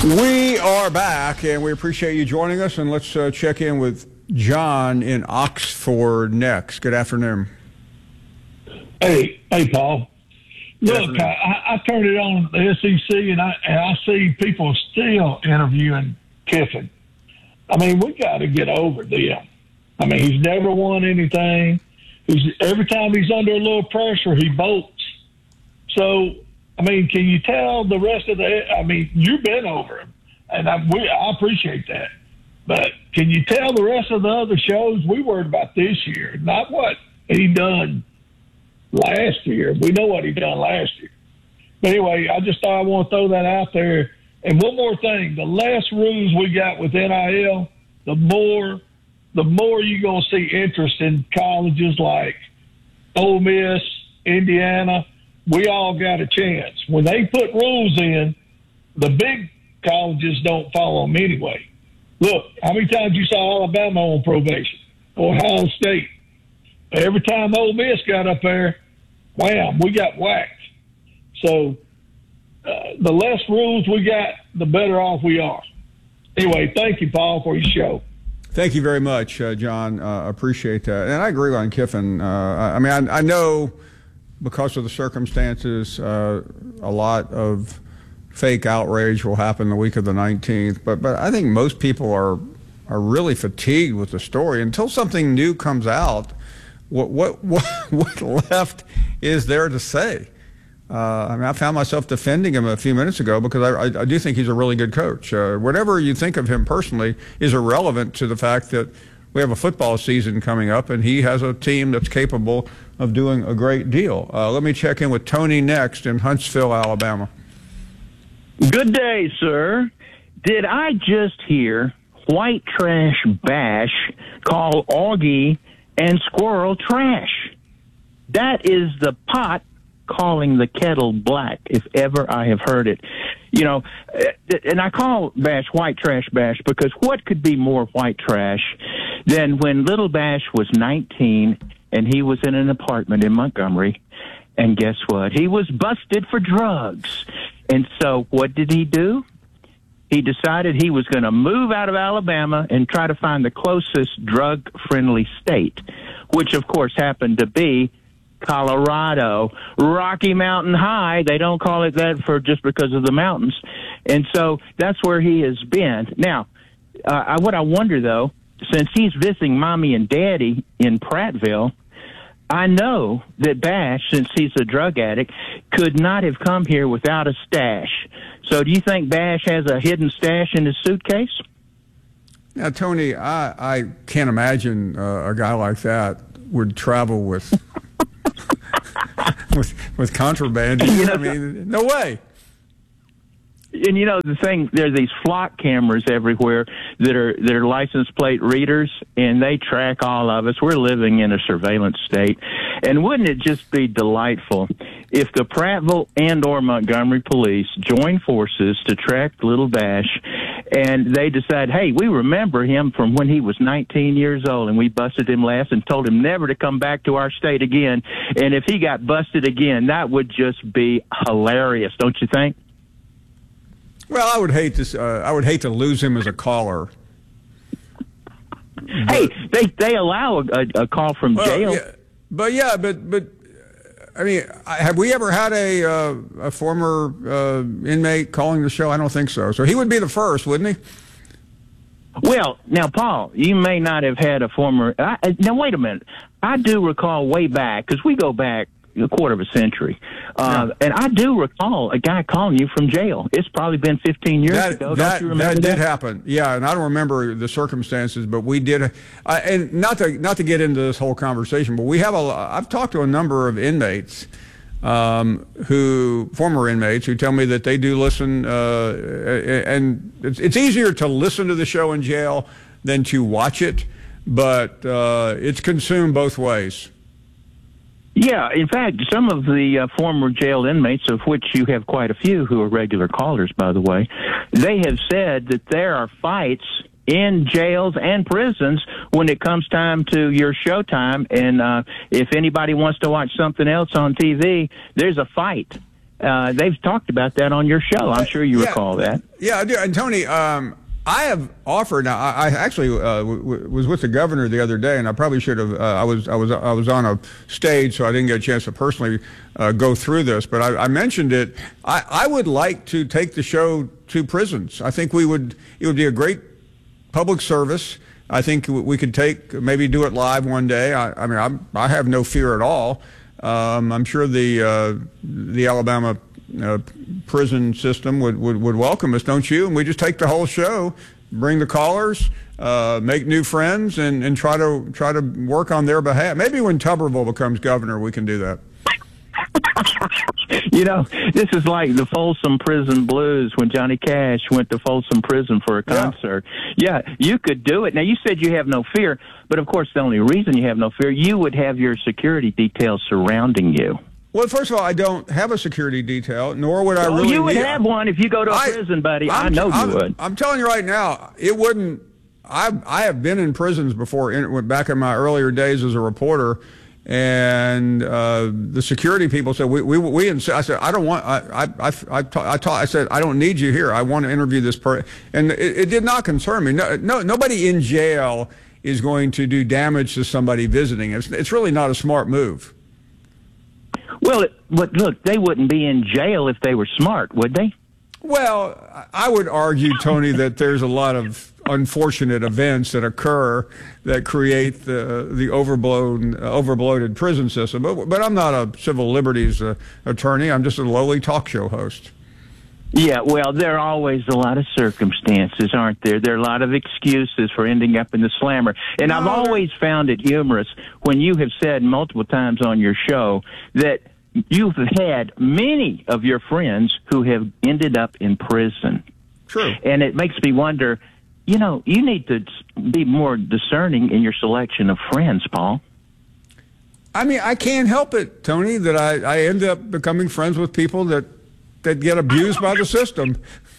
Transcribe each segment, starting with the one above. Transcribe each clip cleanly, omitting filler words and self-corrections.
We are back, and we appreciate you joining us. And let's check in with John in Oxford next. Good afternoon. Hey, Paul. Look, I turned it on the SEC, and I see people still interviewing Kiffin. I mean, we got to get over them. I mean, he's never won anything. Every time he's under a little pressure, he bolts. So, I mean, can you tell the rest of you've been over him, and I appreciate that. But can you tell the rest of the other shows we worried about this year, not what he done last year? We know what he done last year. But anyway, I just thought I want to throw that out there. And one more thing, the less rules we got with NIL, the more you're going to see interest in colleges like Ole Miss, Indiana. We all got a chance. When they put rules in, the big colleges don't follow them anyway. Look, how many times you saw Alabama on probation or Ohio State? Every time Ole Miss got up there, wham, we got whacked. So the less rules we got, the better off we are. Anyway, thank you, Paul, for your show. Thank you very much, John. Appreciate that. And I agree on Kiffin. I know because of the circumstances, a lot of fake outrage will happen the week of the 19th. But I think most people are really fatigued with the story. Until something new comes out, what left is there to say? I found myself defending him a few minutes ago because I do think he's a really good coach. Whatever you think of him personally is irrelevant to the fact that we have a football season coming up, and he has a team that's capable of doing a great deal. Let me check in with Tony next in Huntsville, Alabama. Good day, sir. Did I just hear White Trash Bash call Augie and Squirrel trash? That is the pot calling the kettle black, if ever I have heard it. You know, and I call Bash White Trash Bash because what could be more white trash than when little Bash was 19 and he was in an apartment in Montgomery, and guess what? He was busted for drugs. And so what did he do? He decided he was going to move out of Alabama and try to find the closest drug-friendly state, which, of course, happened to be Colorado, Rocky Mountain High. They don't call it that just because of the mountains. And so that's where he has been. Now, what I wonder, though, since he's visiting Mommy and Daddy in Prattville, I know that Bash, since he's a drug addict, could not have come here without a stash. So do you think Bash has a hidden stash in his suitcase? Now, Tony, I can't imagine a guy like that would travel with with contraband. I mean, no way. And you know the thing, there's these flock cameras everywhere that are license plate readers, and they track all of us. We're living in a surveillance state, and wouldn't it just be delightful if the Prattville and or Montgomery police join forces to track little Bash, and they decide, hey, we remember him from when he was 19 years old, and we busted him last and told him never to come back to our state again. And if he got busted again, that would just be hilarious, don't you think? Well, I would hate to lose him as a caller. Hey, they allow a call from jail. Yeah, but I mean, have we ever had a former inmate calling the show? I don't think so. So he would be the first, wouldn't he? Well, now, Paul, you may not have had a former. Now, wait a minute. I do recall way back, because we go back a quarter of a century. And I do recall a guy calling you from jail. It's probably been 15 years ago. Don't you remember that? That did happen. Yeah, and I don't remember the circumstances, but we did. And not to get into this whole conversation, but we have I've talked to a number of inmates, former inmates, who tell me that they do listen, and it's easier to listen to the show in jail than to watch it, but it's consumed both ways. Yeah, in fact, some of the former jail inmates, of which you have quite a few who are regular callers, by the way, they have said that there are fights in jails and prisons when it comes time to your showtime. And if anybody wants to watch something else on TV, there's a fight. They've talked about that on your show. I'm sure you recall that. Yeah, I do. And Tony, I have offered. Now, I actually was with the governor the other day, and I probably should have. I was on a stage, so I didn't get a chance to personally go through this. But I mentioned it. I would like to take the show to prisons. I think it would be a great public service. I think we could maybe do it live one day. I have no fear at all. I'm sure the Alabama prison system would welcome us, don't you? And we just take the whole show, bring the callers, make new friends, and try to work on their behalf. Maybe when Tuberville becomes governor, we can do that. This is like the Folsom Prison Blues when Johnny Cash went to Folsom Prison for a concert. Yeah, you could do it. Now, you said you have no fear, but of course the only reason you have no fear, you would have your security details surrounding you. Well, first of all, I don't have a security detail, nor would I really need. You would have one if you go to a prison, buddy. I know you would. I'm telling you right now, it wouldn't. I have been in prisons before, back in my earlier days as a reporter, and the security people said we insist. I said I don't want. I said I don't need you here. I want to interview this person, and it did not concern me. Nobody in jail is going to do damage to somebody visiting. It's really not a smart move. Well, but look, they wouldn't be in jail if they were smart, would they? Well, I would argue, Tony, that there's a lot of unfortunate events that occur that create the overbloated prison system. But I'm not a civil liberties attorney. I'm just a lowly talk show host. Yeah, well, there are always a lot of circumstances, aren't there? There are a lot of excuses for ending up in the slammer. And I've always found it humorous when you have said multiple times on your show that you've had many of your friends who have ended up in prison. True. And it makes me wonder, you need to be more discerning in your selection of friends, Paul. I mean, I can't help it, Tony, that I end up becoming friends with people that get abused by the system.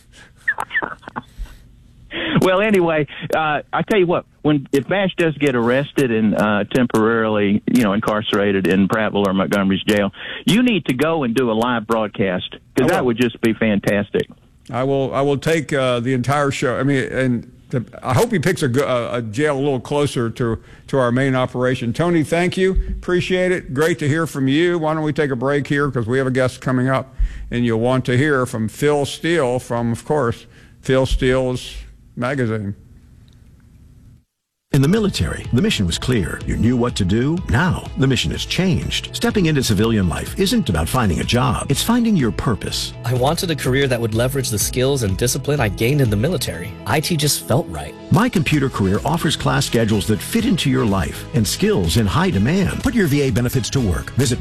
Well, anyway, I tell you what, if Bash does get arrested and temporarily, incarcerated in Prattville or Montgomery's jail, you need to go and do a live broadcast, because that would just be fantastic. I will take the entire show. I mean, and I hope he picks a jail a little closer to our main operation. Tony, thank you. Appreciate it. Great to hear from you. Why don't we take a break here, because we have a guest coming up, and you'll want to hear from Phil Steele from, of course, Phil Steele's magazine. In the military, the mission was clear. You knew what to do. Now, the mission has changed. Stepping into civilian life isn't about finding a job. It's finding your purpose. I wanted a career that would leverage the skills and discipline I gained in the military. IT just felt right. My Computer Career offers class schedules that fit into your life and skills in high demand. Put your VA benefits to work. Visit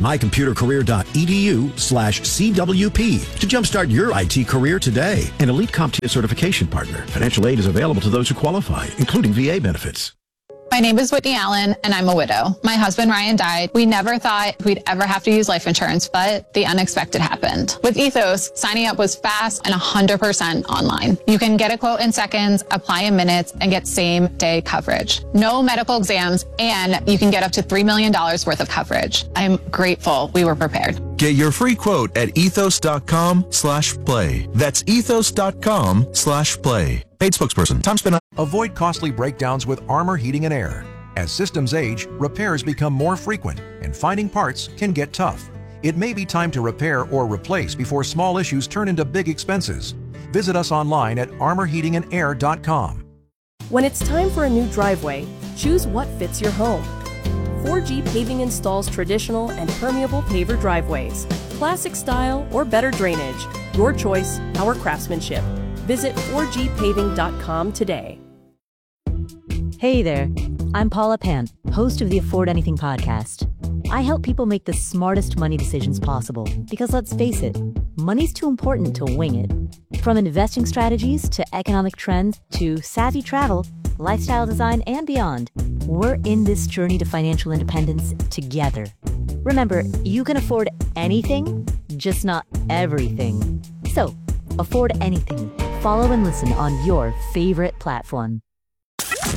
mycomputercareer.edu/CWP to jumpstart your IT career today. An elite CompTIA certification partner. Financial aid is available to those who qualify, including VA benefits. My name is Whitney Allen, and I'm a widow. My husband, Ryan, died. We never thought we'd ever have to use life insurance, but the unexpected happened. With Ethos, signing up was fast and 100% online. You can get a quote in seconds, apply in minutes, and get same-day coverage. No medical exams, and you can get up to $3 million worth of coverage. I'm grateful we were prepared. Get your free quote at ethos.com/play. That's ethos.com/play. Paid spokesperson. Time spent on. Avoid costly breakdowns with Armor Heating and Air. As systems age, repairs become more frequent, and finding parts can get tough. It may be time to repair or replace before small issues turn into big expenses. Visit us online at armorheatingandair.com. When it's time for a new driveway, choose what fits your home. 4G Paving installs traditional and permeable paver driveways, classic style or better drainage. Your choice, our craftsmanship. Visit 4gpaving.com today. Hey there, I'm Paula Pant, host of the Afford Anything podcast. I help people make the smartest money decisions possible because, let's face it, money's too important to wing it. From investing strategies to economic trends to savvy travel, lifestyle design, and beyond, we're in this journey to financial independence together. Remember, you can afford anything, just not everything. So, afford anything. Follow and listen on your favorite platform.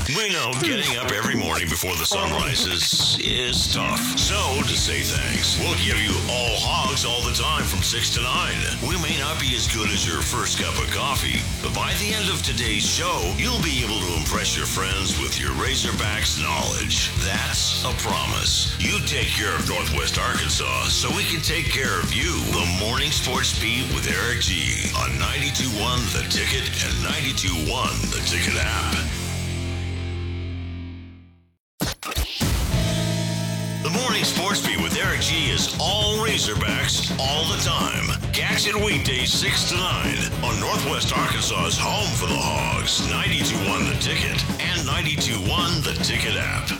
We know getting up every morning before the sun rises is tough. So, to say thanks, we'll give you all hogs all the time from 6 to 9. We may not be as good as your first cup of coffee, but by the end of today's show, you'll be able to impress your friends with your Razorbacks knowledge. That's a promise. You take care of Northwest Arkansas so we can take care of you. The Morning Sports Beat with Eric G on 92.1 The Ticket and 92.1 The Ticket app. The Morning Sports Beat with Eric G is all Razorbacks all the time. Catch it weekdays 6 to 9 on Northwest Arkansas's home for the Hogs, 92.1 The Ticket and 92.1 The Ticket app.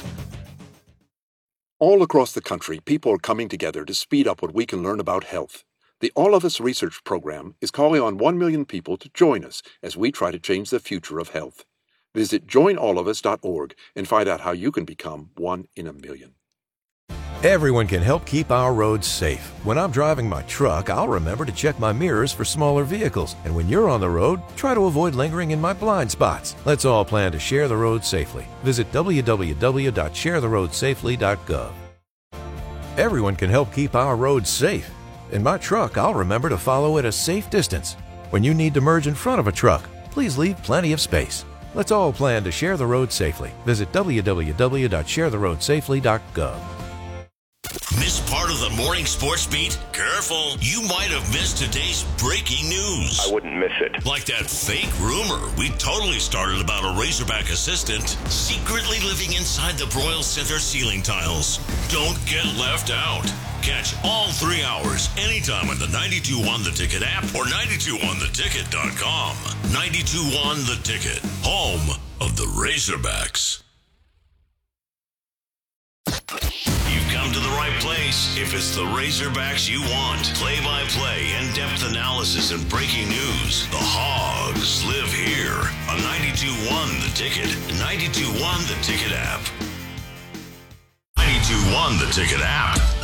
All across the country, people are coming together to speed up what we can learn about health. The All of Us Research Program is calling on 1 million people to join us as we try to change the future of health. Visit joinallofus.org and find out how you can become 1 in a million. Everyone can help keep our roads safe. When I'm driving my truck, I'll remember to check my mirrors for smaller vehicles. And when you're on the road, try to avoid lingering in my blind spots. Let's all plan to share the road safely. Visit www.sharetheroadsafely.gov. Everyone can help keep our roads safe. In my truck, I'll remember to follow at a safe distance. When you need to merge in front of a truck, please leave plenty of space. Let's all plan to share the road safely. Visit www.sharetheroadsafely.gov. Missed part of the Morning Sports Beat? Careful, you might have missed today's breaking news. I wouldn't miss it. Like that fake rumor we totally started about a Razorback assistant secretly living inside the Broyle Center ceiling tiles. Don't get left out. Catch all 3 hours anytime on the 92.1 The Ticket app or 92.1theticket.com. 92.1 The Ticket, home of the Razorbacks. You've come to the right place if it's the Razorbacks you want. Play-by-play, in-depth analysis, and breaking news. The Hogs live here on 92.1 The Ticket and 92.1 The Ticket app. 92.1 The Ticket app.